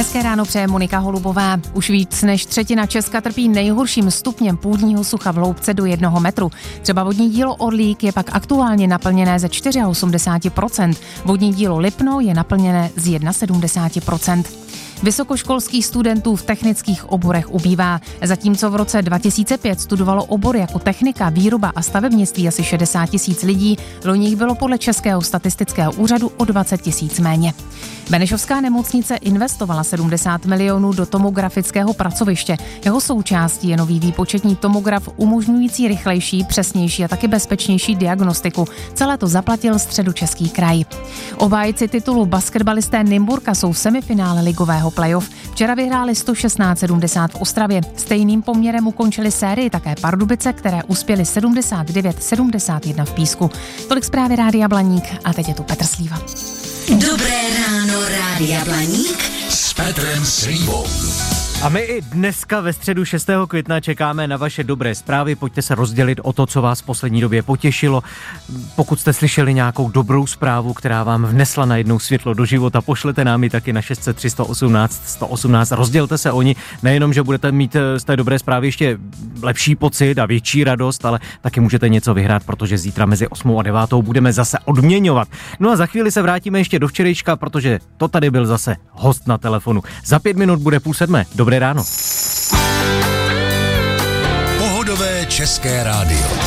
Hezké ráno přeje Monika Holubová. Už víc než třetina Česka trpí nejhorším stupněm půdního sucha v hloubce do 1 metru. Třeba vodní dílo Orlík je pak aktuálně naplněné ze 84%. Vodní dílo Lipno je naplněné z 71%. Vysokoškolských studentů v technických oborech ubývá. Zatímco v roce 2005 studovalo obory jako technika, výroba a stavebnictví asi 60 000 lidí, loni jich bylo podle Českého statistického úřadu o 20 000 méně. Benešovská nemocnice investovala 70 milionů do tomografického pracoviště. Jeho součástí je nový výpočetní tomograf umožňující rychlejší, přesnější a taky bezpečnější diagnostiku. Celé to zaplatil Středočeský kraj. Obhájci titulu basketbalisté Nymburka jsou v semifinále ligového playoff. Včera vyhráli 116-70 v Ostravě. Stejným poměrem ukončili sérii také Pardubice, které uspěly 79-71 v Písku. Tolik zprávy Rádia Blaník a teď je tu Petr Slíva. Dobré ráno, Rádia Blaník s Petrem Slívou. A my i dneska ve středu 6. května čekáme na vaše dobré zprávy. Pojďte se rozdělit o to, co vás v poslední době potěšilo. Pokud jste slyšeli nějakou dobrou zprávu, která vám vnesla najednou světlo do života, pošlete nám ji taky na 603 118 118. Rozdělte se o ní. Nejenom, že budete mít z té dobré zprávy ještě lepší pocit a větší radost, ale taky můžete něco vyhrát, protože zítra mezi 8 a 9 budeme zase odměňovat. No a za chvíli se vrátíme ještě do včerejška, protože to tady byl zase host na telefonu. Za 5 minut bude 6:30. Dobré ráno. Pohodové české rádio.